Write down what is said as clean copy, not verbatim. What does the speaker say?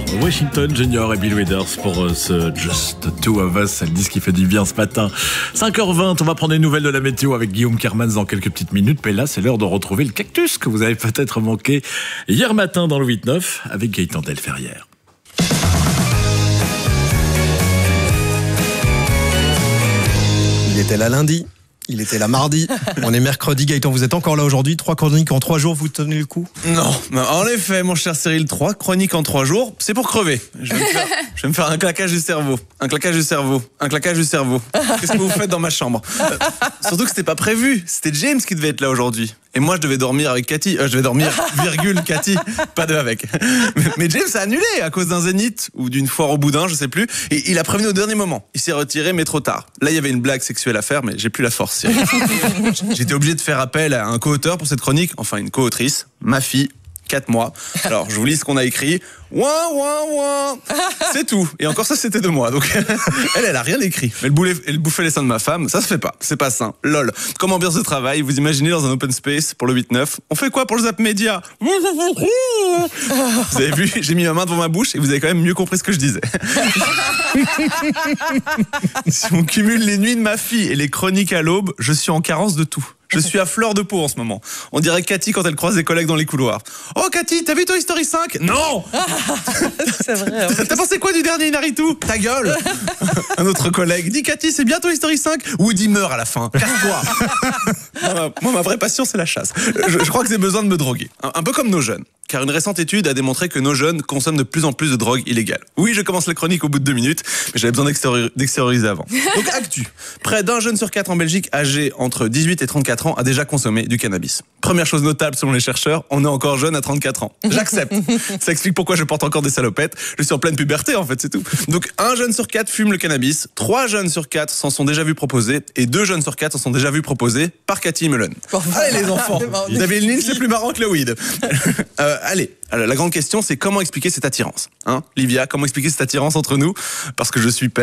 Washington Junior et Bill Withers pour ce Just the Two of Us. C'est le disque qui fait du bien ce matin. 5h20, on va prendre des nouvelles de la météo avec Guillaume Kermans dans quelques petites minutes. Mais là, c'est l'heure de retrouver le cactus que vous avez peut-être manqué hier matin dans le 8-9 avec Gaëtan Delferrière. Il était là lundi, il était là mardi, on est mercredi. Gaëtan, vous êtes encore là aujourd'hui, 3 chroniques en 3 jours, vous tenez le coup? Non, en effet, mon cher Cyril, 3 chroniques en 3 jours, c'est pour crever. Je vais me faire un claquage du cerveau, un claquage du cerveau, un claquage du cerveau. Qu'est-ce que vous faites dans ma chambre? Surtout que c'était pas prévu, c'était James qui devait être là aujourd'hui. Et moi, je devais dormir avec Cathy. Je devais dormir, virgule, Cathy, pas deux avec. Mais James a annulé à cause d'un zénith ou d'une foire au boudin, je sais plus. Et il a prévenu au dernier moment. Il s'est retiré, mais trop tard. Là, il y avait une blague sexuelle à faire, mais j'ai plus la force. J'étais obligé de faire appel à un co-auteur pour cette chronique, enfin une co-autrice, ma fille. 4 mois. Alors, je vous lis ce qu'on a écrit. Ouin, ouin, ouin. C'est tout. Et encore ça, c'était de moi. Donc, elle a rien écrit. Mais elle bouffait les seins de ma femme. Ça se fait pas. C'est pas sain. Lol. Comme ambiance de travail, vous imaginez dans un open space pour le 8-9. On fait quoi pour le Zap Média? Vous avez vu, j'ai mis ma main devant ma bouche et vous avez quand même mieux compris ce que je disais. Si on cumule les nuits de ma fille et les chroniques à l'aube, je suis en carence de tout. Je suis à fleur de peau en ce moment. On dirait Cathy quand elle croise des collègues dans les couloirs. Oh Cathy, t'as vu Toy Story 5? Non. C'est vrai. Hein. T'as pensé quoi du dernier Naruto? Ta gueule. Un autre collègue dit Cathy, c'est bien Toy Story 5? Woody meurt à la fin. Casse-toi. Moi, ma vraie passion, c'est la chasse. Je crois que j'ai besoin de me droguer. Un peu comme nos jeunes. Car une récente étude a démontré que nos jeunes consomment de plus en plus de drogue illégale. Oui, je commence la chronique au bout de 2 minutes, mais j'avais besoin d'extérioriser avant. Donc, actu. Près d'un jeune sur 4 en Belgique âgé entre 18 et 34 ans a déjà consommé du cannabis. Première chose notable selon les chercheurs, on est encore jeune à 34 ans. J'accepte. Ça explique pourquoi je porte encore des salopettes. Je suis en pleine puberté, en fait, c'est tout. Donc, un jeune sur 4 fume le cannabis, 3 jeunes sur 4 s'en sont déjà vus proposer, et 2 jeunes sur 4 s'en sont déjà vus proposer par Cathy Mullen. Allez, les enfants. David Lynch, c'est plus marrant que le weed. Allez, alors, la grande question, c'est comment expliquer cette attirance, hein? Livia, comment expliquer cette attirance entre nous? Parce que je suis père.